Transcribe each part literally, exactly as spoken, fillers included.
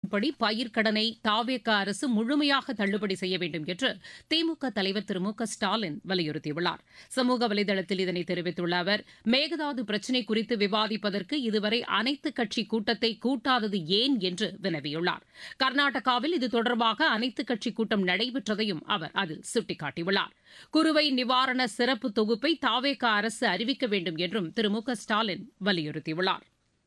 அறிவிப்பின்படி பயிர்க்கடனை தாவேக அரசு முழுமையாக தள்ளுபடி செய்ய வேண்டும் என்று திமுக தலைவர் திரு மு க ஸ்டாலின் வலியுறுத்தியுள்ளார். சமூக வலைதளத்தில் இதனை தெரிவித்துள்ள அவர், மேகதாது பிரச்சினை குறித்து விவாதிப்பதற்கு இதுவரை அனைத்துக் கட்சி கூட்டத்தை கூட்டாதது ஏன் என்று வினவியுள்ளார். கர்நாடகாவில் இது தொடர்பாக அனைத்துக் கட்சி கூட்டம் நடைபெற்றதையும் அவர் அதில் சுட்டிக்காட்டியுள்ளார். குறுவை நிவாரண சிறப்பு தொகுப்பை தாவேக அரசு அறிவிக்க வேண்டும் என்றும் திரு மு க ஸ்டாலின் வலியுறுத்தியுள்ளார்.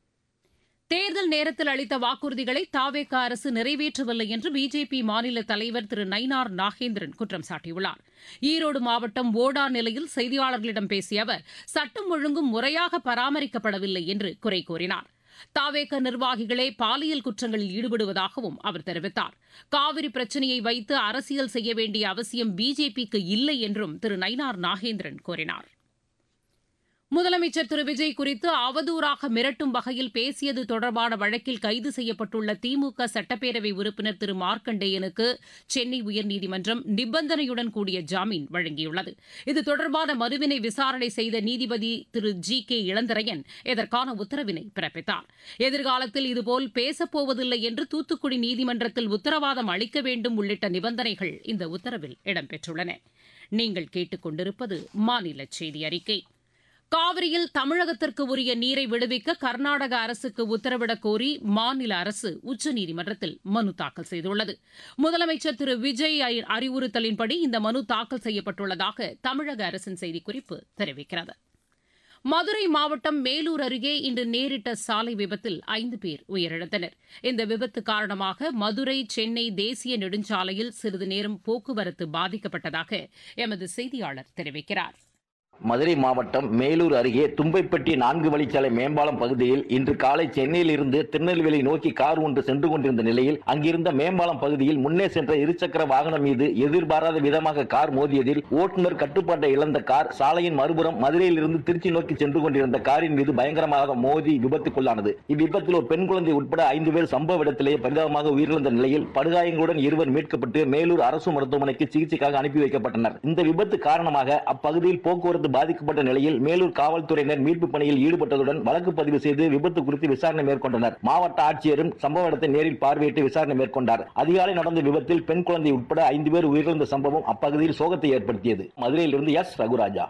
தேர்தல் நேரத்தில் அளித்த வாக்குறுதிகளை தாவேக அரசு நிறைவேற்றவில்லை என்று பிஜேபி மாநில தலைவர் திரு நயினார் நாகேந்திரன் குற்றம் சாட்டியுள்ளார். ஈரோடு மாவட்டம் ஓடா நிலையில் செய்தியாளர்களிடம் பேசிய அவர், சட்டம் ஒழுங்கும் முறையாக பராமரிக்கப்படவில்லை என்று குறை கூறினார். தாவேக நிர்வாகிகளே பாலியல் குற்றங்களில் ஈடுபடுவதாகவும் அவர் தெரிவித்தார். காவிரி பிரச்சினையை வைத்து அரசியல் செய்ய வேண்டிய அவசியம் பிஜேபிக்கு இல்லை என்றும் திரு நயினார் நாகேந்திரன் கூறினார். முதலமைச்சர் திரு விஜய் குறித்து அவதூறாக மிரட்டும் வகையில் பேசியது தொடர்பான வழக்கில் கைது செய்யப்பட்டுள்ள திமுக சட்டப்பேரவை உறுப்பினர் திரு மார்க்கண்டேயனுக்கு சென்னை உயர்நீதிமன்றம் நிபந்தனையுடன் கூடிய ஜாமீன் வழங்கியுள்ளது. இது தொடர்பான மனுவினை விசாரணை செய்த நீதிபதி திரு ஜி கே இளந்திரையன் இதற்கான உத்தரவினை பிறப்பித்தார். எதிர்காலத்தில் இதுபோல் பேசப்போவதில்லை என்று தூத்துக்குடி நீதிமன்றத்தில் உத்தரவாதம் அளிக்க வேண்டும் உள்ளிட்ட நிபந்தனைகள் இந்த உத்தரவில் இடம்பெற்றுள்ளன. நீங்கள் கேட்டுக் கொண்டிருப்பது மாநில செய்தி அறிக்கை. காவிரியில் தமிழகத்திற்கு உரிய நீரை விடுவிக்க கர்நாடக அரசுக்கு உத்தரவிடக் கோரி மாநில அரசு உச்சநீதிமன்றத்தில் மனு தாக்கல் செய்துள்ளது. முதலமைச்சர் திரு விஜய் அறிவுறுத்தலின்படி இந்த மனு தாக்கல் செய்யப்பட்டுள்ளதாக தமிழக அரசின் செய்திக்குறிப்பு தெரிவிக்கிறது. மதுரை மாவட்டம் மேலூர் அருகே இன்று நேரிட்ட சாலை விபத்தில் ஐந்து பேர் உயிரிழந்தனர். இந்த விபத்து காரணமாக மதுரை சென்னை தேசிய நெடுஞ்சாலையில் சிறிது நேரம் போக்குவரத்து பாதிக்கப்பட்டதாக எமது செய்தியாளர் தெரிவிக்கிறார். மதுரை மாவட்டம் மேலூர் அருகே தும்பைப்பட்டி நான்கு வழிச்சாலை மேம்பாலம் பகுதியில் இன்று காலை சென்னையில் இருந்து திருநெல்வேலி நோக்கி கார் ஒன்று சென்று கொண்டிருந்த நிலையில் அங்கிருந்த மேம்பாலம் பகுதியில் முன்னே சென்ற இருசக்கர வாகனம் மீது எதிர்பாராத விதமாக கார் மோதியதில் ஓட்டுநர் கட்டுப்பாட்டை இழந்த கார் சாலையின் மறுபுறம் மதுரையில் இருந்து திருச்சி நோக்கி சென்று கொண்டிருந்த காரின் மீது பயங்கரமாக மோதி விபத்துக்குள்ளானது. இவ்விபத்தில் ஒரு பெண் குழந்தை உட்பட ஐந்து பேர் சம்பவ இடத்திலேயே பரிதாபமாக உயிரிழந்த நிலையில் படுகாயங்களுடன் இருவர் மீட்கப்பட்டு மேலூர் அரசு மருத்துவமனைக்கு சிகிச்சைக்காக அனுப்பி வைக்கப்பட்டனர். இந்த விபத்து காரணமாக அப்பகுதியில் போக்குவரத்து பாதிக்கப்பட்ட நிலையில் மேலூர் காவல்துறையினர் மீட்பு பணியில் ஈடுபட்டதுடன் வழக்கு பதிவு செய்து விபத்து குறித்து விசாரணை மேற்கொண்டனர். மாவட்ட ஆட்சியரும் சம்பவ இடத்தை நேரில் பார்வையிட்டு விசாரணை மேற்கொண்டார். அதிகாலை நடந்த விபத்தில் பெண் குழந்தை உட்பட ஐந்து பேர் உயிரிழந்த சம்பவம் அப்பகுதியில் சோகத்தை ஏற்படுத்தியது. மதுரையிலிருந்து எஸ் ரகுராஜா.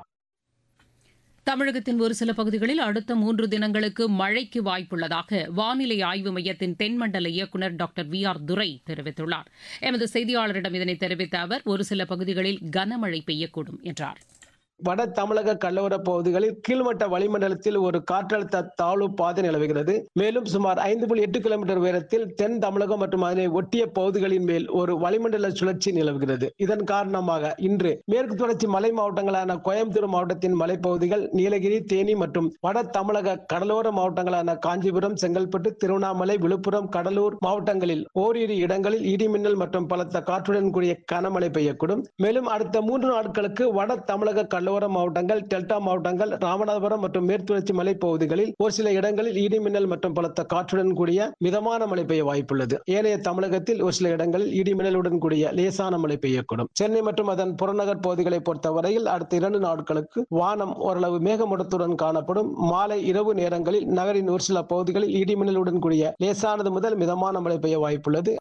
தமிழகத்தின் ஒரு சில பகுதிகளில் அடுத்த மூன்று தினங்களுக்கு மழைக்கு வாய்ப்புள்ளதாக வானிலை ஆய்வு மையத்தின் தென்மண்டல இயக்குநர் டாக்டர் வி ஆர் துரை தெரிவித்துள்ளார். எமது செய்தியாளரிடம் இதனை தெரிவித்த அவர், ஒரு சில பகுதிகளில் கனமழை பெய்யக்கூடும் என்றார். வட தமிழக கடலோர பகுதிகளில் கீழ்மட்ட வளிமண்டலத்தில் ஒரு காற்றழுத்த தாழ்வு பாதை நிலவுகிறது. மேலும் சுமார் ஐந்து புள்ளி எட்டு கிலோமீட்டர் உயரத்தில் தென் தமிழகம் மற்றும் அதனை ஒட்டிய பகுதிகளின் மேல் ஒரு வளிமண்டல சுழற்சி நிலவுகிறது. இதன் காரணமாக இன்று மேற்கு தொடர்ச்சி மலை மாவட்டங்களான கோயம்புத்தூர் மாவட்டத்தின் மலைப்பகுதிகள், நீலகிரி, தேனி மற்றும் வட தமிழக கடலோர மாவட்டங்களான காஞ்சிபுரம், செங்கல்பட்டு, திருவண்ணாமலை, விழுப்புரம், கடலூர் மாவட்டங்களில் ஓரிரு இடங்களில் இடிமின்னல் மற்றும் பலத்த காற்றுடன் கூடிய கனமழை பெய்யக்கூடும். மேலும் அடுத்த மூன்று நாட்களுக்கு வட தமிழக கடலோர மாவட்டங்கள், டெல்டா மாவட்டங்கள், ராமநாதபுரம் மற்றும் மேற்கு தொடர்ச்சி மலைப்பகுதிகளில் ஒரு சில இடங்களில் இடிமின்னல் மற்றும் பலத்த காற்றுடன் கூடிய மிதமான மழை பெய்ய வாய்ப்புள்ளது. ஏனைய தமிழகத்தில் ஒரு சில இடங்களில் இடிமின்னலுடன் கூடிய லேசான மழை பெய்யக்கூடும். சென்னை மற்றும் அதன் புறநகர் பகுதிகளை பொறுத்தவரையில் அடுத்த இரண்டு நாட்களுக்கு வானம் ஓரளவு மேகமூட்டத்துடன் காணப்படும். மாலை இரவு நேரங்களில் நகரின் ஒரு சில பகுதிகளில் இடிமின்னலுடன் கூடிய லேசானது முதல் மிதமான மழை பெய்ய வாய்ப்புள்ளது.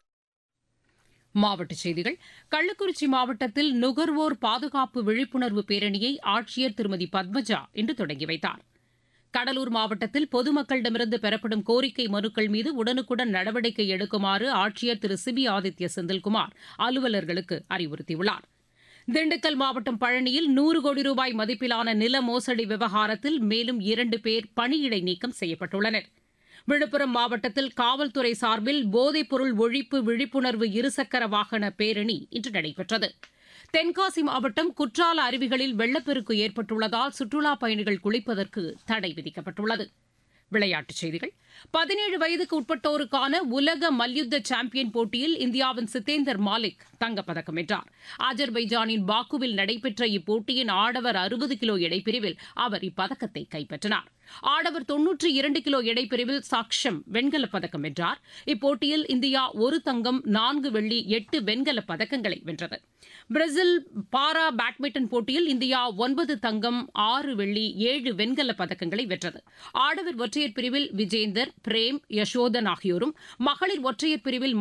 மாவட்டச் செய்திகள். கள்ளக்குறிச்சி மாவட்டத்தில் நுகர்வோர் பாதுகாப்பு விழிப்புணர்வு பேரணியை ஆட்சியர் திருமதி பத்மஜா இன்று தொடங்கி வைத்தார். கடலூர் மாவட்டத்தில் பொதுமக்களிடமிருந்து பெறப்படும் கோரிக்கை மனுக்கள் மீது உடனுக்குடன் நடவடிக்கை எடுக்குமாறு ஆட்சியர் திரு சிபி ஆதித்ய செந்தில்குமார் அலுவலர்களுக்கு அறிவுறுத்தியுள்ளார். திண்டுக்கல் மாவட்டம் பழனியில் நூறு கோடி ரூபாய் மதிப்பிலான நில மோசடி விவகாரத்தில் மேலும் இரண்டு பேர் பணியிடை நீக்கம் செய்யப்பட்டுள்ளனர். விழுப்புரம் மாவட்டத்தில் காவல்துறை சார்பில் போதைப்பொருள் ஒழிப்பு விழிப்புணர்வு இருசக்கர வாகன பேரணி இன்று நடைபெற்றது. தென்காசி மாவட்டம் குற்றால அருவிகளில் வெள்ளப்பெருக்கு ஏற்பட்டுள்ளதால் சுற்றுலாப் பயணிகள் குளிப்பதற்கு தடை விதிக்கப்பட்டுள்ளது. விளையாட்டுச் செய்திகள். பதினேழு வயதுக்கு உட்பட்டோருக்கான உலக மல்யுத்த சாம்பியன் போட்டியில் இந்தியாவின் சித்தேந்தர் மாலிக் தங்கப்பதக்கம் வென்றார். அஜர்பைஜானின் பாக்குவில் நடைபெற்ற இப்போட்டியின் ஆடவர் அறுபது கிலோ எடைப்பிரிவில் அவர் இப்பதக்கத்தை கைப்பற்றினார். ஆடவர் தொன்னூற்றி இரண்டு கிலோ எடைப்பிரிவில் சாக்ஷம் வெண்கலப் பதக்கம் வென்றார். இப்போட்டியில் இந்தியா ஒரு தங்கம், நான்கு வெள்ளி, எட்டு வெண்கலப் பதக்கங்களை வென்றது. பிரேசில் பாரா பேட்மிண்டன் போட்டியில் இந்தியா ஒன்பது தங்கம், ஆறு வெள்ளி, ஏழு வெண்கலப் பதக்கங்களை வென்றது. ஆடவர் ஒற்றையர் பிரிவில் விஜேந்தர், பிரேம், யசோதன் ஆகியோரும், மகளிர் ஒற்றையர் பிரிவில்